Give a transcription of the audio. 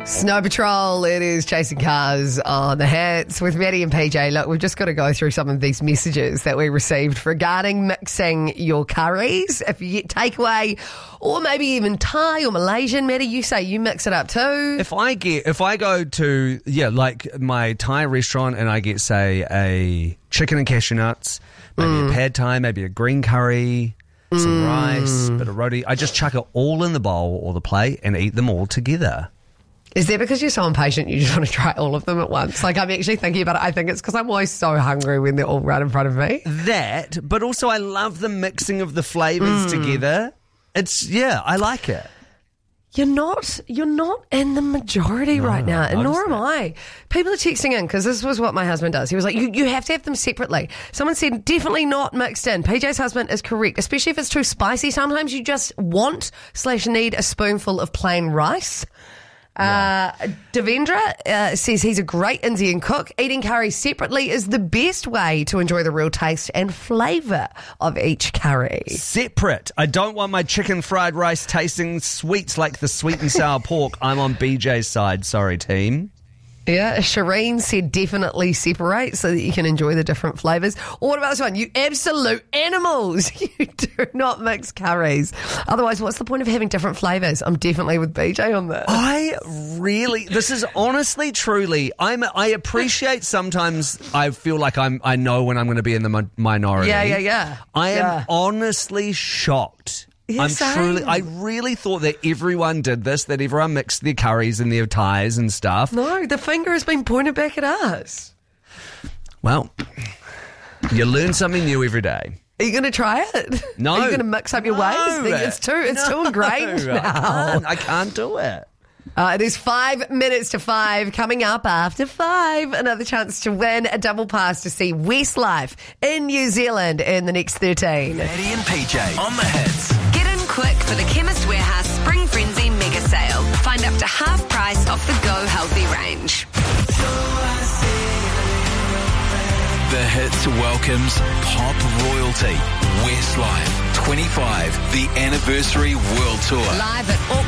Snow Patrol, it is Chasing Cars on the Hits with Maddie and PJ. Look, we've just got to go through some of these messages that we received regarding mixing your curries. If you get takeaway or maybe even Thai or Malaysian, Maddie, you say you mix it up too. If I go to, like my Thai restaurant and I get, say, a chicken and cashew nuts, maybe a pad Thai, maybe a green curry, some rice, bit of roti, I just chuck it all in the bowl or the plate and eat them all together. Is that because you're so impatient you just want to try all of them at once? Like, I'm actually thinking about it. I think it's because I'm always so hungry when they're all right in front of me. That, but also I love the mixing of the flavours together. I like it. You're not in the majority right now, and nor am I. People are texting in because this was what my husband does. He was like, you have to have them separately. Someone said definitely not mixed in. PJ's husband is correct, especially if it's too spicy. Sometimes you just want/need a spoonful of plain rice. Devendra says he's a great Indian cook. Eating curry separately is the best way to enjoy the real taste and flavour of each curry. Separate. I don't want my chicken fried rice tasting sweet like the sweet and sour pork. I'm on BJ's side. Sorry, team. Yeah, Shireen said definitely separate so that you can enjoy the different flavours. Or what about this one? You absolute animals. You do not mix curries. Otherwise, what's the point of having different flavours? I'm definitely with BJ on this. This is honestly, truly, I appreciate sometimes I feel like I know when I'm going to be in the minority. Yeah. I am honestly shocked. Yeah, I really thought that everyone did this, that everyone mixed their curries and their Thais and stuff. No, the finger has been pointed back at us. Well, you learn something new every day. Are you going to try it? No. Are you going to mix up your ways? It's too ingrained now. I can't do it. It is 5 minutes to 5. Coming up after 5, another chance to win a double pass to see Westlife in New Zealand in the next 13. Maddie and PJ on the Hits. Get in quick for the Chemist Warehouse Spring Frenzy mega sale. Find up to half price off the Go Healthy range. The Hits welcomes pop royalty Westlife 25, the anniversary world tour. Live at Auckland